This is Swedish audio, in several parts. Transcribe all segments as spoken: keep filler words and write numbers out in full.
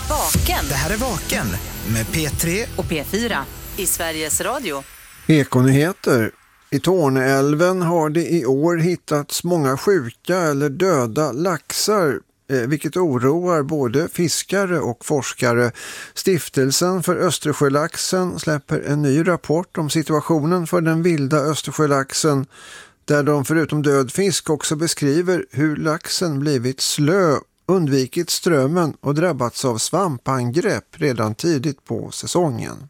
Vaken. Det här är Vaken med P tre och P fyra i Sveriges Radio. Ekonyheter. I Torneälven har det i år hittats många sjuka eller döda laxar, vilket oroar både fiskare och forskare. Stiftelsen för Östersjölaxen släpper en ny rapport om situationen för den vilda Östersjölaxen, där de förutom död fisk också beskriver hur laxen blivit slö, undvikit strömmen och drabbats av svampangrepp redan tidigt på säsongen.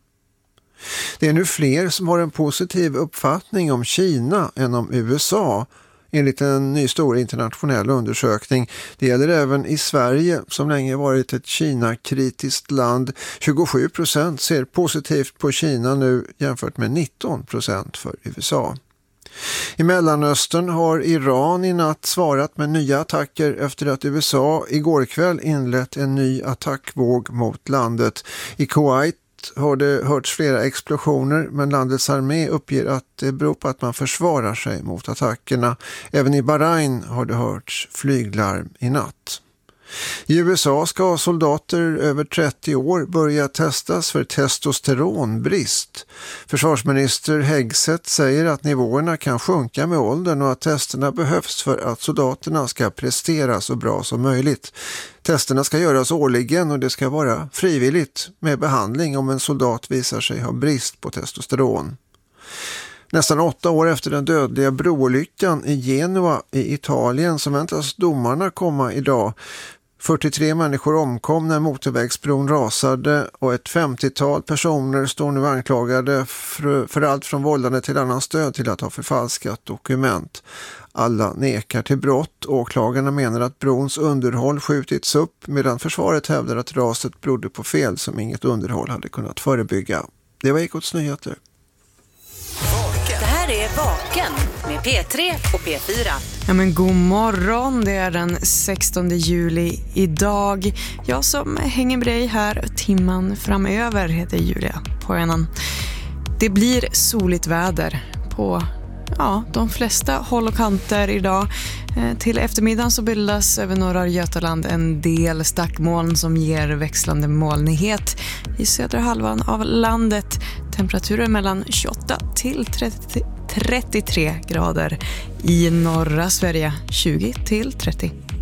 Det är nu fler som har en positiv uppfattning om Kina än om U S A, enligt en ny stor internationell undersökning. Det gäller även i Sverige, som länge varit ett Kina-kritiskt land. tjugosju procent ser positivt på Kina nu jämfört med nitton procent för U S A. I Mellanöstern har Iran i natt svarat med nya attacker efter att U S A igår kväll inlett en ny attackvåg mot landet. I Kuwait har det hörts flera explosioner, men landets armé uppger att det beror på att man försvarar sig mot attackerna. Även i Bahrain har det hörts flyglarm i natt. I U S A ska soldater över trettio år börja testas för testosteronbrist. Försvarsminister Hegseth säger att nivåerna kan sjunka med åldern och att testerna behövs för att soldaterna ska prestera så bra som möjligt. Testerna ska göras årligen och det ska vara frivilligt med behandling om en soldat visar sig ha brist på testosteron. Nästan åtta år efter den dödliga broolyckan i Genua i Italien så väntas domarna komma idag. fyrtiotre människor omkom när motorvägsbron rasade och ett femtiotal personer står nu anklagade för, för allt från vållande till annan stöd till att ha förfalskat dokument. Alla nekar till brott. Åklagarna menar att brons underhåll skjutits upp, medan försvaret hävdar att raset berodde på fel som inget underhåll hade kunnat förebygga. Det var Ekots nyheter. Det här är Vaken med P tre och P fyra. Ja, men god morgon, det är den sextonde juli idag. Jag som hänger med dig här timman framöver heter Julia Pojanen. Det blir soligt väder på ja, de flesta håll och kanter idag. Till eftermiddagen så bildas över norra Götaland en del stackmoln som ger växlande molnighet i södra halvan av landet. Temperaturer mellan tjugoåtta till trettio, trettiotre grader. I norra Sverige tjugo till trettio.